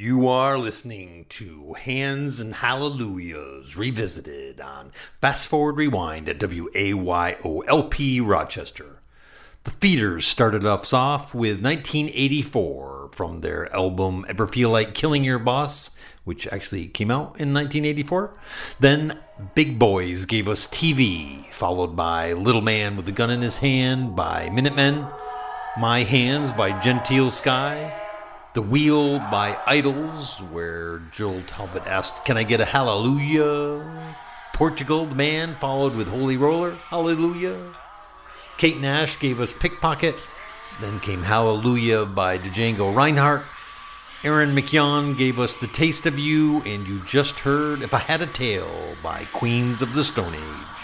You are listening to Hands and Hallelujahs Revisited on Fast Forward Rewind at WAYOLP Rochester. The Feeders started us off with 1984 from their album Ever Feel Like Killing Your Boss, which actually came out in 1984. Then Big Boys gave us TV, followed by Little Man with a Gun in His Hand by Minutemen, My Hands by Gentile Sky, The Wheel by Idols, where Joel Talbot asked, "Can I get a hallelujah?" Portugal, The Man, followed with Holy Roller, Hallelujah. Kate Nash gave us Pickpocket. Then came Hallelujah by Django Reinhardt. Aaron McKeon gave us The Taste of You, and you just heard If I Had a Tale by Queens of the Stone Age.